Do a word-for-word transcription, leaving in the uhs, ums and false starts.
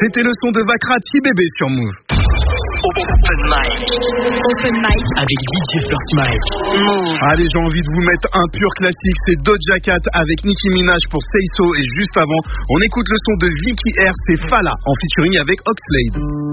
C'était le son de Vakrati Bébé sur Move. Open mic. Open mic avec D J Flirty Mike. Move. Allez, j'ai envie de vous mettre un pur classique. C'est Doja Cat avec Nicki Minaj pour Say So. Et juste avant, on écoute le son de Vicky R. C'est Fala en featuring avec Oxlade.